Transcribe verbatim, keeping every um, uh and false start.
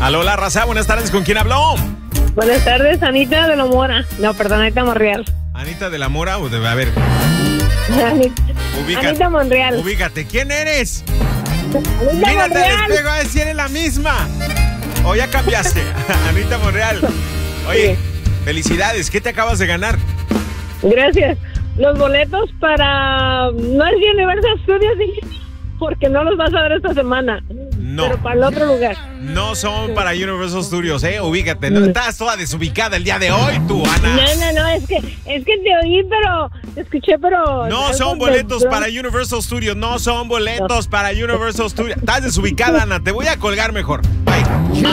Aló, la raza, buenas tardes, ¿con quién habló? Buenas tardes, Anita de la Mora. No, perdón, Anita Monreal. Anita de la Mora, o de, a ver. Anita, Ubícate, Anita Monreal. Ubícate, ¿quién eres? Anita Mírate Monreal. al espejo a ver si eres la misma. O ya cambiaste. Anita Monreal. Oye, felicidades, ¿qué te acabas de ganar? Gracias. Los boletos para... No es Universal Studios, porque no los vas a ver esta semana. No. Pero para el otro lugar. No son para Universal Studios, ¿eh? Ubícate. No, estás toda desubicada el día de hoy, tú, Ana. No, no, no, es que, es que te oí, pero... Te escuché, pero... No son boletos para Universal Studios. No son boletos para Universal Studios. Estás desubicada, Ana. Te voy a colgar mejor. Bye.